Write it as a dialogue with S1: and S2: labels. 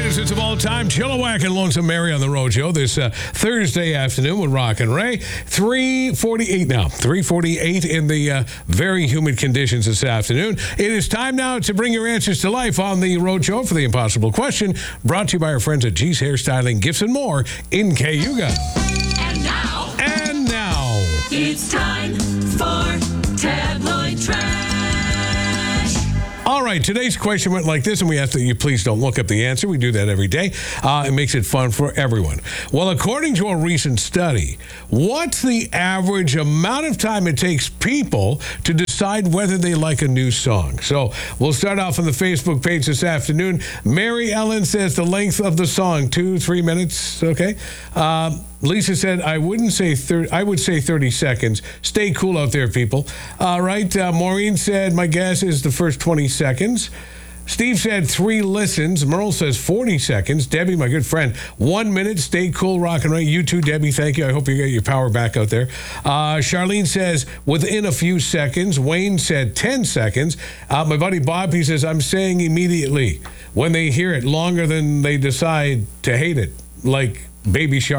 S1: greatest hits of all time. Chilliwack and Lonesome Mary on the Rojo this Thursday afternoon with Rock and Ray. 3:48 now. 3:48 in the very humid conditions this afternoon. It is time now to bring your answers to life on the Rojo for the impossible question. Brought to you by our friends at G's Hairstyling, Gifts and More in Cayuga. And now.
S2: It's time for Tabloid Trash.
S1: All right, today's question went like this, and we ask that you please don't look up the answer. We do that every day. It makes it fun for everyone. Well, according to a recent study, what's the average amount of time it takes people to decide whether they like a new song? So we'll start off on the Facebook page this afternoon. Mary Ellen says the length of the song, 2-3 minutes, okay? Lisa said, I would say 30 seconds. Stay cool out there, people. All right. Maureen said, my guess is the first 20 seconds. Steve said 3 listens. Merle says 40 seconds. Debbie, my good friend, 1 minute. Stay cool, rock and roll. You too, Debbie. Thank you. I hope you get your power back out there. Charlene says within a few seconds. Wayne said 10 seconds. My buddy Bob, he says, I'm saying immediately when they hear it, longer than they decide to hate it, like Baby Shark.